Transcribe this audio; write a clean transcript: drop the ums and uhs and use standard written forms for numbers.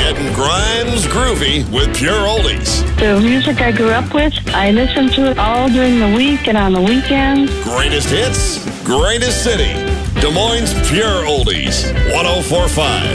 Getting Grimes groovy with pure oldies. The music I grew up with, I listen to it all during the week and on the weekends. Greatest hits, greatest city. Des Moines Pure Oldies, 104.5.